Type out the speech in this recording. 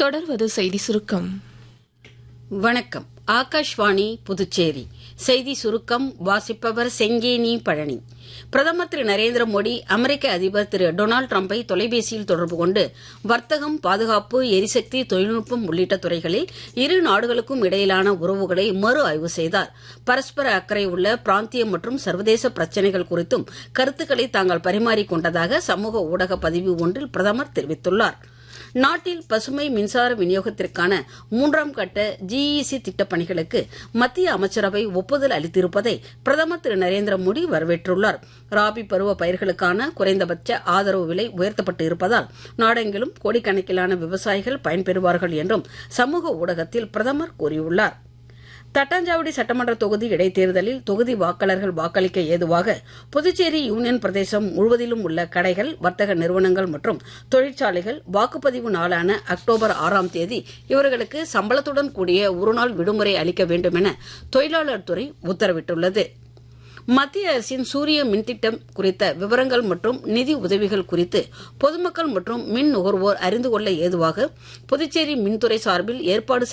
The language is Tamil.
தொடர்வது செய்தி சுருக்கம். வணக்கம். ஆகாஷ்வாணி புதுச்சேரி செய்தி சுருக்கம் வாசிப்பவர் செங்கேனி பழனி. பிரதமர் திரு நரேந்திர மோடி அமெரிக்க அதிபர் திரு டொனால்டு டிரம்பை தொலைபேசியில் தொடர்பு கொண்டு வர்த்தகம், பாதுகாப்பு, எரிசக்தி, தொழில்நுட்பம் உள்ளிட்ட துறைகளில் இரு நாடுகளுக்கும் இடையிலான உறவுகளை மறு ஆய்வு செய்தார். பரஸ்பர அக்கறை உள்ள பிராந்திய மற்றும் சர்வதேச பிரச்சினைகள் குறித்தும் கருத்துக்களை தாங்கள் பரிமாறிக் கொண்டதாக சமூக ஊடக பதிவு ஒன்றில் பிரதமர் தெரிவித்துள்ளார். நாட்டில் பசுமை மின்சார விநியோகத்திற்கான 3ஆம் கட்ட ஜிஇசி திட்டப் பணிகளுக்கு மத்திய அமைச்சரவை ஒப்புதல் அளித்திருப்பதை பிரதமர் திரு நரேந்திர மோடி வரவேற்றுள்ளார். ராபி பருவ பயிர்களுக்கான குறைந்தபட்ச ஆதரவு விலை உயர்த்தப்பட்டு இருப்பதால் நாடெங்கிலும் கோடிக்கணக்கிலான விவசாயிகள் பயன்பெறுவார்கள் என்றும் சமூக ஊடகத்தில் பிரதமர் கூறியுள்ளார். தட்டாஞ்சாவடி சட்டமன்ற தொகுதி இடைத்தேர்தலில் தொகுதி வாக்காளர்கள் வாக்களிக்க ஏதுவாக புதுச்சேரி யூனியன் பிரதேசம் முழுவதிலும் உள்ள கடைகள், வர்த்தக நிறுவனங்கள் மற்றும் தொழிற்சாலைகள் வாக்குப்பதிவு நாளான அக்டோபர் 6ஆம் தேதி இவர்களுக்கு சம்பளத்துடன் கூடிய ஒருநாள் விடுமுறை அளிக்க வேண்டும் என தொழிலாளர் துறை உத்தரவிட்டுள்ளது. மத்திய அரசின் சூரிய மின்திட்டம் குறித்த விவரங்கள் மற்றும் நிதி உதவிகள் குறித்து பொதுமக்கள் மற்றும் மின் நுகர்வோர் அறிந்து கொள்ள ஏதுவாக புதுச்சேரி மின்துறை சார்பில் ஏற்பாடு